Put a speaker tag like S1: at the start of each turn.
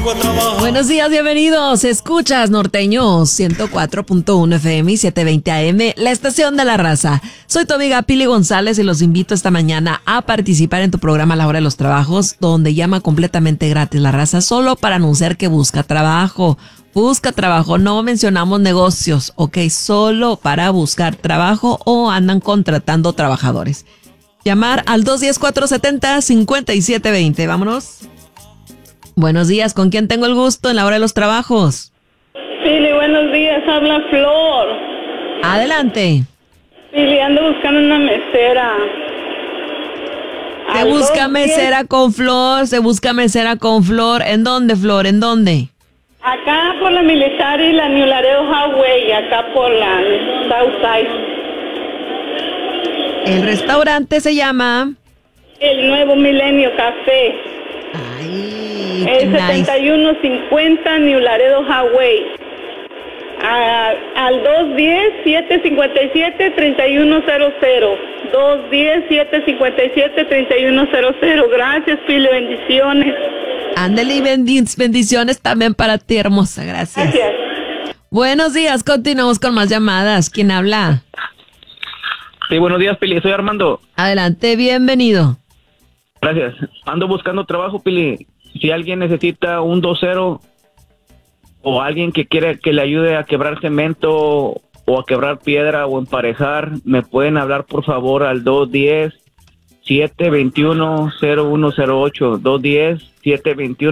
S1: Buenos días, bienvenidos. Escuchas Norteños 104.1 FM y 720 AM, la estación de la raza. Soy tu amiga Pili González y los invito esta mañana a participar en tu programa La Hora de los Trabajos, donde llama completamente gratis la raza solo para anunciar que busca trabajo. Busca trabajo, no mencionamos negocios, ok, solo para buscar trabajo o andan contratando trabajadores. Llamar al 210-470-5720. Vámonos. Buenos días, ¿con quién tengo el gusto en la hora de los trabajos?
S2: Pili, buenos días, habla Flor.
S1: Adelante.
S2: Pili, ando buscando una mesera.
S1: Se busca mesera con Flor, se busca mesera con Flor. ¿En dónde, Flor? ¿En dónde?
S2: Acá por la Militar y la New Laredo Highway, acá por la Southside.
S1: El restaurante se llama...
S2: El Nuevo Milenio Café.
S1: Ay,
S2: El
S1: nice.
S2: 7150 New Laredo Highway. Al 210-757-3100. 210-757-3100. Gracias, Pili, bendiciones.
S1: Ándale, y bendiciones también para ti, hermosa. Gracias.
S2: Gracias.
S1: Buenos días, continuamos con más llamadas. ¿Quién habla?
S3: Sí, buenos días, Pili. Soy Armando.
S1: Adelante, bienvenido.
S3: Gracias. Ando buscando trabajo, Pili. Si alguien necesita un docero o alguien que quiere que le ayude a quebrar cemento o a quebrar piedra o emparejar, me pueden hablar, por favor, al 210-721-0108. 210-721